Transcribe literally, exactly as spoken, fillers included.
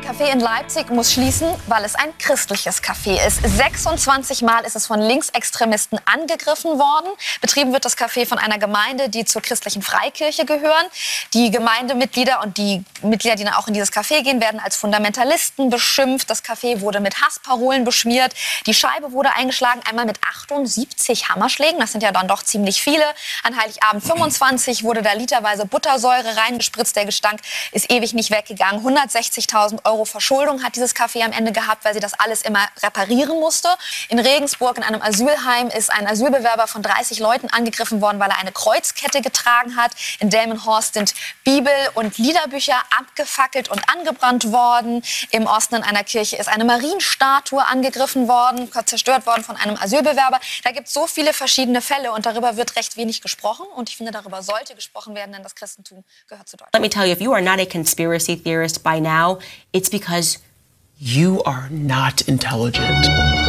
Café in Leipzig muss schließen, weil es ein christliches Café ist. sechsundzwanzig Mal ist es von Linksextremisten angegriffen worden. Betrieben wird das Café von einer Gemeinde, die zur christlichen Freikirche gehören. Die Gemeindemitglieder und die Mitglieder, die dann auch in dieses Café gehen, werden als Fundamentalisten beschimpft. Das Café wurde mit Hassparolen beschmiert. Die Scheibe wurde eingeschlagen, einmal mit achtundsiebzig Hammerschlägen. Das sind ja dann doch ziemlich viele. An Heiligabend fünfundzwanzig wurde da literweise Buttersäure reingespritzt. Der Gestank ist ewig nicht weggegangen. hundertsechzigtausend Euro Verschuldung hat dieses Café am Ende gehabt, weil sie das alles immer reparieren musste. In Regensburg in einem Asylheim ist ein Asylbewerber von dreißig Leuten angegriffen worden, weil er eine Kreuzkette getragen hat. In Delmenhorst sind Bibel- und Liederbücher abgefackelt und angebrannt worden. Im Osten in einer Kirche ist eine Marienstatue angegriffen worden, zerstört worden von einem Asylbewerber. Da gibt es so viele verschiedene Fälle und darüber wird recht wenig gesprochen. Und ich finde, darüber sollte gesprochen werden, denn das Christentum gehört zu Deutschland. Let me tell you, if you are not a conspiracy theorist by now, it's because you are not intelligent.